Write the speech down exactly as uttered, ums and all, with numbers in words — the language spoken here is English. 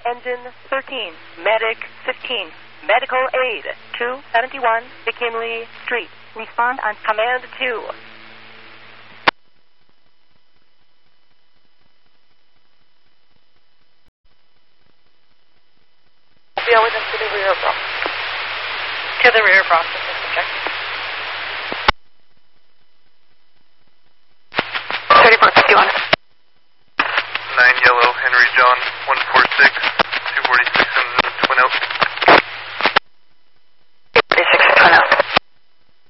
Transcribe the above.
Engine thirteen, Medic fifteen, Medical Aid two seventy-one McKinley Street. Respond on Command two. Be within to the rear, bro. To the rear, process check. thirty-four fifty-one. nine Yellow, Henry John, one four six.